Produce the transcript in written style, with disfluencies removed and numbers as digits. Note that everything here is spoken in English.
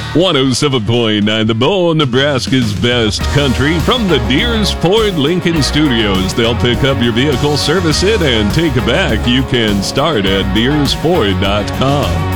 107.9 The Bull, Nebraska's best country. From the Deers Ford Lincoln Studios, they'll pick up your vehicle, service it, and take it back. You can start at deersford.com.